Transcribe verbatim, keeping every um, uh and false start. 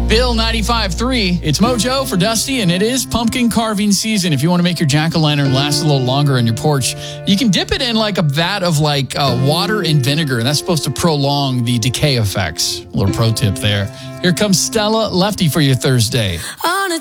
Bill ninety-five point three. It's Mojo for Dusty, and it is pumpkin carving season. If you want to make your jack-o'-lantern last a little longer on your porch, you can dip it in like a vat of like uh, water and vinegar, and that's supposed to prolong the decay effects. A little pro tip there. Here comes Stella Lefty for your Thursday.